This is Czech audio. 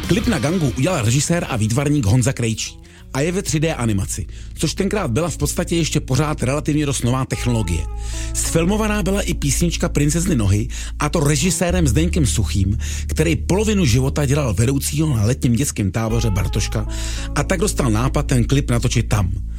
Klip na Gangu udělal režisér a výtvarník Honza Krejčí a je ve 3D animaci, což tenkrát byla v podstatě ještě pořád relativně dost nová technologie. Sfilmovaná byla i písnička Princezny nohy, a to režisérem Zdeňkem Suchým, který polovinu života dělal vedoucího na letním dětském táboře Bartoška, a tak dostal nápad ten klip natočit tam.